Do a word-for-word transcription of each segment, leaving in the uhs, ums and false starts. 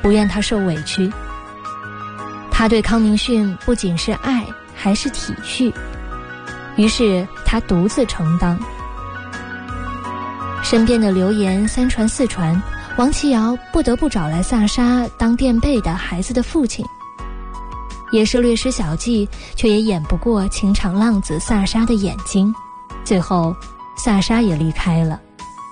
不愿他受委屈。他对康明逊不仅是爱，还是体恤，于是他独自承当。身边的流言三传四传，王琦瑶不得不找来萨沙当垫背的孩子的父亲。也是略施小计，却也掩不过情场浪子萨沙的眼睛，最后萨沙也离开了。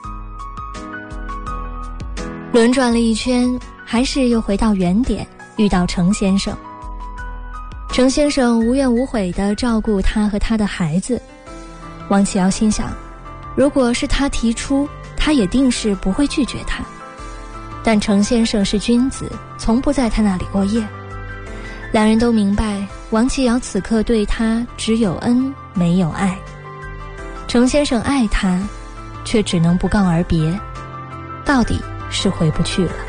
轮转了一圈，还是又回到原点，遇到程先生。程先生无怨无悔地照顾他和他的孩子。王琦瑶心想，如果是他提出，他也定是不会拒绝他。但程先生是君子，从不在他那里过夜。两人都明白，王琦瑶此刻对他只有恩没有爱。程先生爱他，却只能不告而别，到底是回不去了。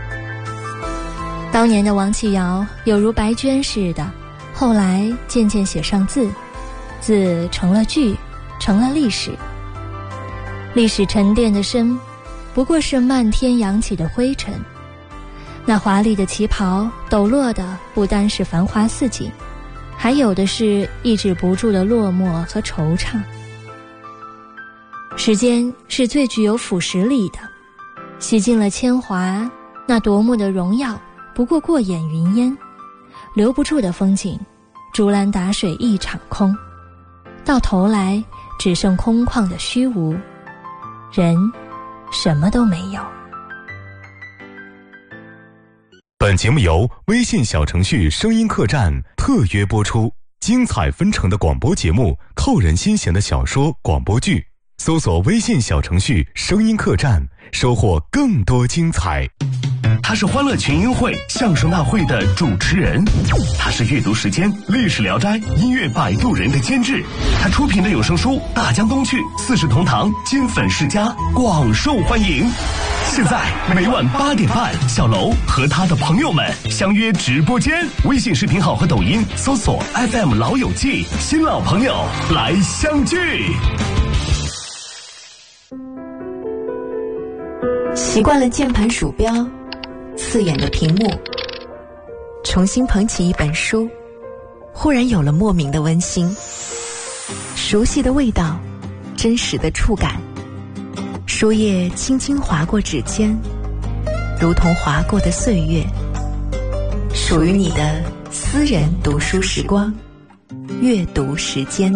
当年的王琦瑶有如白绢似的，后来渐渐写上字，字成了句，成了历史。历史沉淀的深，不过是漫天扬起的灰尘。那华丽的旗袍抖落的不单是繁华似锦，还有的是抑制不住的落寞和惆怅。时间是最具有腐蚀力的，洗尽了铅华，那夺目的荣耀不过过眼云烟，留不住的风景，竹篮打水一场空，到头来只剩空旷的虚无，人什么都没有。 本节目由微信小程序声音客栈特约播出，精彩纷呈的广播节目，扣人心弦的小说广播剧，搜索微信小程序声音客栈，收获更多精彩。 他是欢乐群英会相声大会的主持人，他是阅读时间历史聊斋音乐摆渡人的监制，他出品的有声书大江东去四世同堂金粉世家广受欢迎。现在每晚八点半，小楼和他的朋友们相约直播间，微信视频号和抖音搜索 F M 老友记，新老朋友来相聚。 习惯了键盘鼠标刺眼的屏幕，重新捧起一本书，忽然有了莫名的温馨，熟悉的味道，真实的触感，书页轻轻划过指尖，如同划过的岁月，属于你的私人读书时光，阅读时间。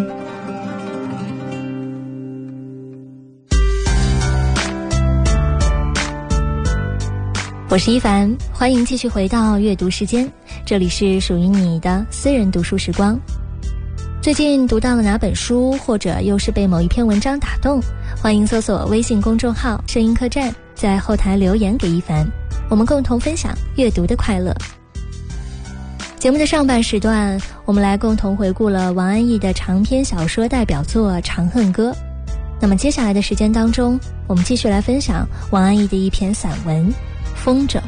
我是一凡，欢迎继续回到阅读时间，这里是属于你的私人读书时光。最近读到了哪本书，或者又是被某一篇文章打动，欢迎搜索微信公众号声音客栈，在后台留言给一凡，我们共同分享阅读的快乐。节目的上半时段，我们来共同回顾了王安忆的长篇小说代表作《长恨歌》。那么接下来的时间当中，我们继续来分享王安忆的一篇散文《风筝》。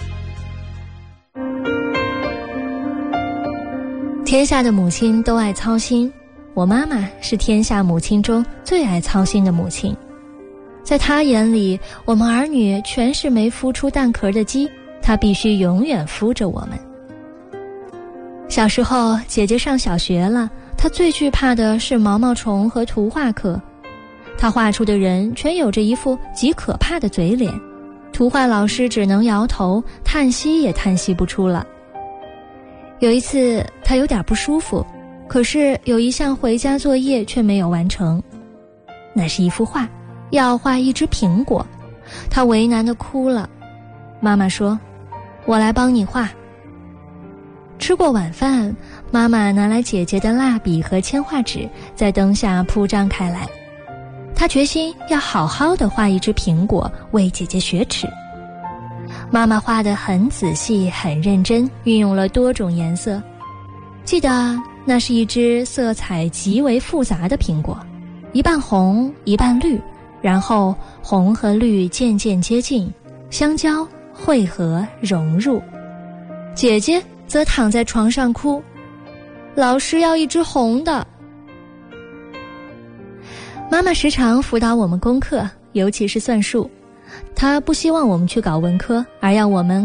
天下的母亲都爱操心，我妈妈是天下母亲中最爱操心的母亲。在她眼里，我们儿女全是没孵出蛋壳的鸡，她必须永远孵着我们。小时候，姐姐上小学了，她最惧怕的是毛毛虫和图画课。她画出的人全有着一副极可怕的嘴脸，图画老师只能摇头，叹息也叹息不出了。有一次，他有点不舒服，可是有一项回家作业却没有完成。那是一幅画，要画一只苹果，他为难地哭了。妈妈说：“我来帮你画。”吃过晚饭，妈妈拿来姐姐的蜡笔和铅画纸，在灯下铺张开来。她决心要好好地画一只苹果，为姐姐雪耻。妈妈画得很仔细很认真，运用了多种颜色。记得那是一只色彩极为复杂的苹果，一半红一半绿，然后红和绿渐渐接近，相交汇合融入。姐姐则躺在床上哭，老师要一只红的。妈妈时常辅导我们功课，尤其是算术。她不希望我们去搞文科，而要我们